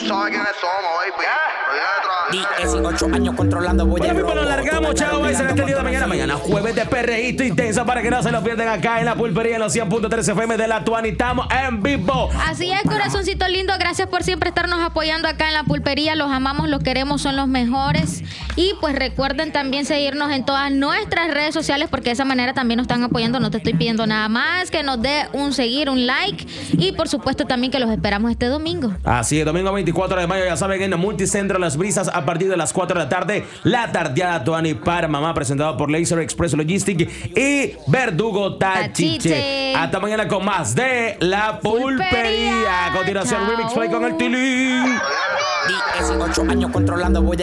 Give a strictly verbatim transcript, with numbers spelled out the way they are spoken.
sabes quiénes somos, baby. dieciocho años controlando, voy a Bueno, pues nos largamos, chao, vais en este día de mañana. Mañana jueves de perreíto intensa para que no se lo pierdan acá en la pulpería en los cien punto tres F M de la Tuani. Estamos en vivo. Así es, corazoncito lindo. Gracias por siempre estarnos apoyando acá en la pulpería. Los amamos, los queremos, son los mejores. Y pues recuerden también seguirnos en todas nuestras redes sociales porque de esa manera también nos están apoyando. No te estoy pidiendo nada más que nos dé un seguir, un like. Y por supuesto también que los esperamos este domingo. Así es, domingo veinticuatro de mayo, ya saben, en el Multicentro Las Brisas a partir de las cuatro de la tarde. La tardeada Tuani para mamá, presentado por Laser Express Logistic y Verdugo Tachiche. Tachiche. Hasta mañana con más de la pulpería. Pulpería. A continuación, Chao. Remix Play con el Tilín. dieciocho años controlando, voy a